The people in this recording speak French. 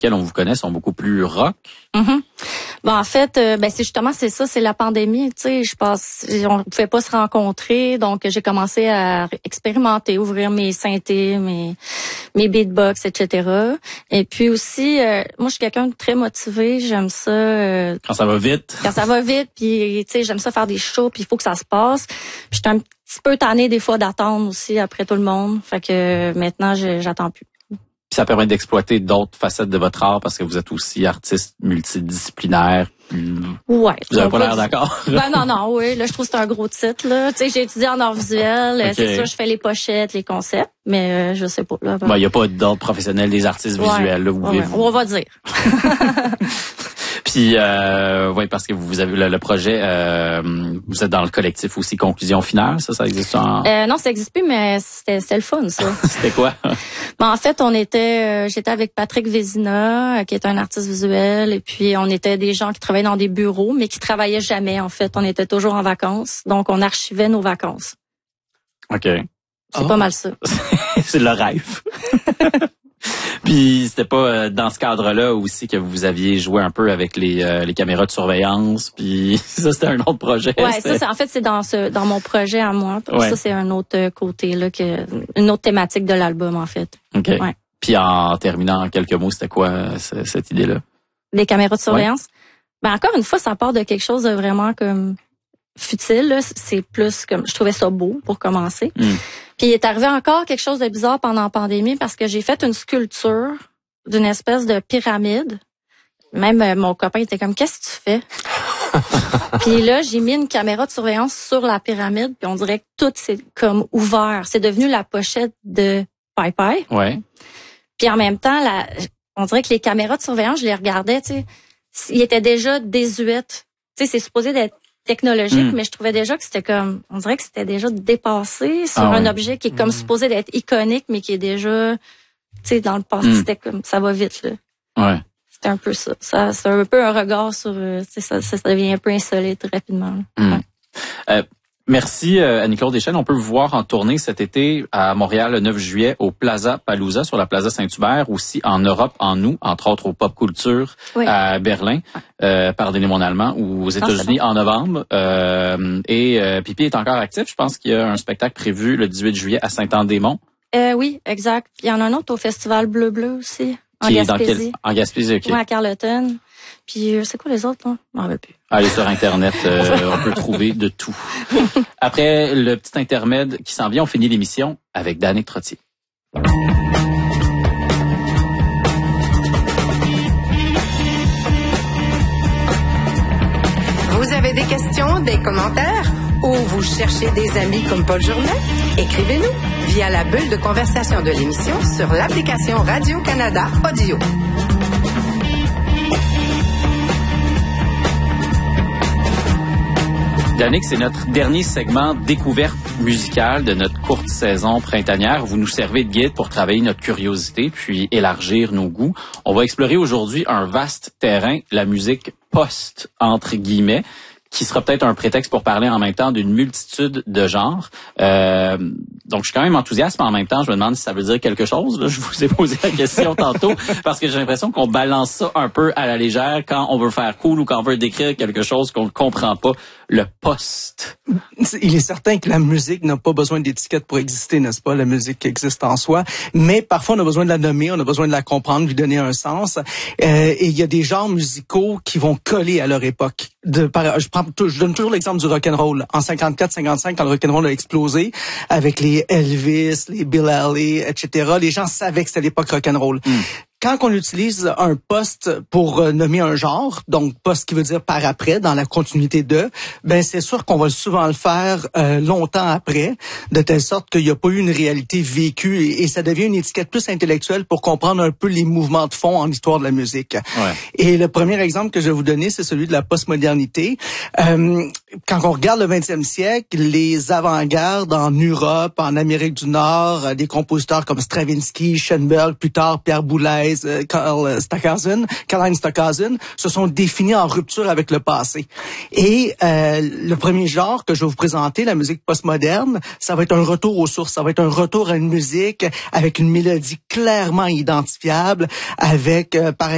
lesquels on vous connaît sont beaucoup plus rock. Mm-hmm. Bon, en fait, c'est la pandémie, tu sais, on pouvait pas se rencontrer, donc j'ai commencé à expérimenter, ouvrir mes synthés, mes beatbox, etc. Et puis aussi, moi, je suis quelqu'un de très motivé, j'aime ça. Quand ça va vite. Quand ça va vite, puis tu sais, j'aime ça faire des shows, puis il faut que ça se passe. Puis je suis un petit peu tannée des fois d'attendre aussi après tout le monde, fait que maintenant, j'attends plus. Puis ça permet d'exploiter d'autres facettes de votre art parce que vous êtes aussi artiste multidisciplinaire. Ouais. Vous avez pas l'air d'accord? Non, oui. Là, je trouve que c'est un gros titre, là. Tu sais, j'ai étudié en art visuel. Okay. C'est sûr, je fais les pochettes, les concepts, mais je sais pas, là. Il y a pas d'ordre professionnel des artistes visuels, là. On va dire. Puis, parce que vous avez le projet, vous êtes dans le collectif aussi Conclusion Finale, ça existe non, ça existe plus, mais c'était le fun, ça. C'était quoi? En fait, j'étais avec Patrick Vézina, qui est un artiste visuel, et puis on était des gens qui travaillaient dans des bureaux, mais qui travaillaient jamais, en fait. On était toujours en vacances, donc on archivait nos vacances. OK. C'est pas mal ça. C'est le rêve. Puis c'était pas dans ce cadre-là aussi que vous aviez joué un peu avec les caméras de surveillance, puis ça c'était un autre projet. Ouais, c'est dans mon projet à moi. Ouais. Ça c'est un autre côté là, une autre thématique de l'album en fait. OK. Ouais. Puis en terminant en quelques mots, c'était quoi cette idée-là? Les caméras de surveillance. Ouais. Encore une fois, ça part de quelque chose de vraiment comme futile, là. C'est plus comme je trouvais ça beau pour commencer. Puis il est arrivé encore quelque chose de bizarre pendant la pandémie parce que j'ai fait une sculpture d'une espèce de pyramide. Même mon copain était comme, qu'est-ce que tu fais? Puis là, j'ai mis une caméra de surveillance sur la pyramide, puis on dirait que tout s'est comme ouvert. C'est devenu la pochette de Pai Pai. Ouais. Puis en même temps, on dirait que les caméras de surveillance, je les regardais, tu sais, ils étaient déjà désuètes. Tu sais, c'est supposé d'être technologique, mais je trouvais déjà que c'était comme, on dirait que c'était déjà dépassé sur un objet qui est comme supposé d'être iconique, mais qui est déjà, tu sais, dans le passé, c'était comme, ça va vite, là. Ouais. C'était un peu ça. C'est un peu un regard sur, tu sais, ça devient un peu insolite rapidement. Ouais. Merci, Annie-Claude Deschênes. On peut vous voir en tournée cet été à Montréal le 9 juillet au Plaza Palooza sur la Plaza Saint-Hubert, aussi en Europe en août, entre autres au Pop Culture à Berlin, pardonnez mon allemand, ou aux États-Unis en novembre. Et Pipi est encore actif. Je pense qu'il y a un spectacle prévu le 18 juillet à Saint-Anne-des-Monts. Oui, exact. Il y en a un autre au Festival Bleu aussi. Qui est dans en Gaspésie, OK. Oui, à Carleton. Puis, c'est quoi les autres, là? Je m'en rappelle plus. Allez sur Internet, on peut trouver de tout. Après le petit intermède qui s'en vient, on finit l'émission avec Danick Trottier. Vous avez des questions, des commentaires ou vous cherchez des amis comme Paul Journet? Écrivez-nous via la bulle de conversation de l'émission sur l'application Radio-Canada Audio. Danick, c'est notre dernier segment découverte musicale de notre courte saison printanière. Vous nous servez de guide pour travailler notre curiosité puis élargir nos goûts. On va explorer aujourd'hui un vaste terrain, la musique post, entre guillemets, qui sera peut-être un prétexte pour parler en même temps d'une multitude de genres. Donc, je suis quand même enthousiaste, mais en même temps, je me demande si ça veut dire quelque chose. Là, je vous ai posé la question tantôt, parce que j'ai l'impression qu'on balance ça un peu à la légère quand on veut faire cool ou quand on veut décrire quelque chose qu'on ne comprend pas. Le post. Il est certain que la musique n'a pas besoin d'étiquette pour exister, n'est-ce pas? La musique existe en soi, mais parfois on a besoin de la nommer, on a besoin de la comprendre, lui donner un sens. Et il y a des genres musicaux qui vont coller à leur époque. Je donne toujours l'exemple du rock'n'roll. En 54-55, quand le rock'n'roll a explosé, avec les Elvis, les Bill Haley, etc., les gens savaient que c'était l'époque rock'n'roll. Quand on utilise un post pour nommer un genre, donc post qui veut dire par après, dans la continuité de, ben c'est sûr qu'on va souvent le faire longtemps après, de telle sorte qu'il n'y a pas eu une réalité vécue et ça devient une étiquette plus intellectuelle pour comprendre un peu les mouvements de fond en histoire de la musique. Ouais. Et le premier exemple que je vais vous donner, c'est celui de la postmodernité. Quand on regarde le 20e siècle, les avant-gardes en Europe, en Amérique du Nord, des compositeurs comme Stravinsky, Schoenberg, plus tard Pierre Boulez, Caroline Stockhausen, se sont définis en rupture avec le passé. Et le premier genre que je vais vous présenter, la musique postmoderne, ça va être un retour aux sources, ça va être un retour à une musique avec une mélodie clairement identifiable, avec par